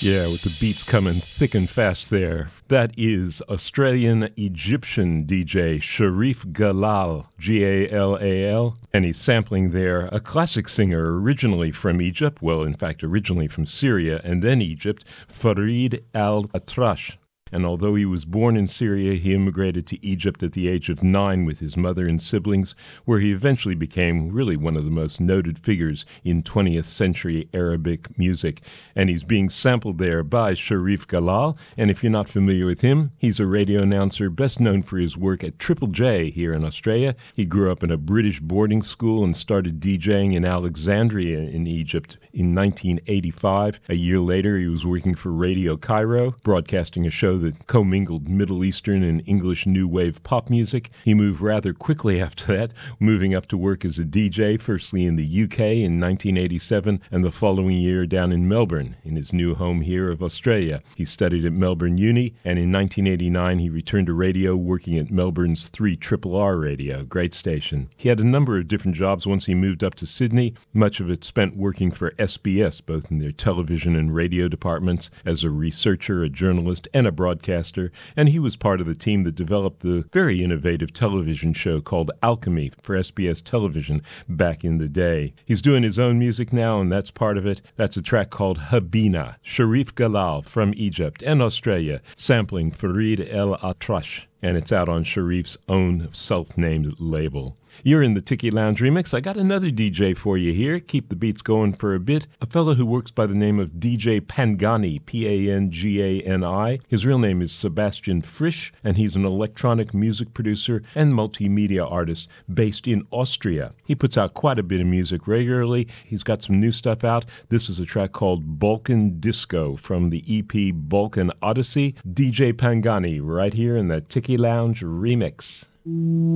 Yeah, with the beats coming thick and fast there. That is Australian-Egyptian DJ Sharif Galal, G-A-L-A-L, and he's sampling there a classic singer originally from Egypt, well, in fact, originally from Syria and then Egypt, Farid al-Atrash. And although he was born in Syria, he immigrated to Egypt at the age of 9 with his mother and siblings, where he eventually became really one of the most noted figures in 20th century Arabic music. And he's being sampled there by Sharif Galal. And if you're not familiar with him, he's a radio announcer best known for his work at Triple J here in Australia. He grew up in a British boarding school and started DJing in Alexandria in Egypt in 1985. A year later, he was working for Radio Cairo, broadcasting a show that commingled Middle Eastern and English new wave pop music. He moved rather quickly after that, moving up to work as a DJ, firstly in the UK in 1987, and the following year down in Melbourne, in his new home here of Australia. He studied at Melbourne Uni, and in 1989 he returned to radio, working at Melbourne's 3RRR radio, great station. He had a number of different jobs once he moved up to Sydney, much of it spent working for SBS, both in their television and radio departments, as a researcher, a journalist, and a broadcaster, and he was part of the team that developed the very innovative television show called Alchemy for SBS television back in the day. He's doing his own music now, and that's part of it. That's a track called Habina, Sharif Galal from Egypt and Australia, sampling Farid al-Atrash, and it's out on Sharif's own self-named label. You're in the Tiki Lounge Remix. I got another DJ for you here. Keep the beats going for a bit. A fellow who works by the name of DJ Pangani, P-A-N-G-A-N-I. His real name is Sebastian Frisch, and he's an electronic music producer and multimedia artist based in Austria. He puts out quite a bit of music regularly. He's got some new stuff out. This is a track called Balkan Disco from the EP Balkan Odyssey. DJ Pangani right here in the Tiki Lounge Remix.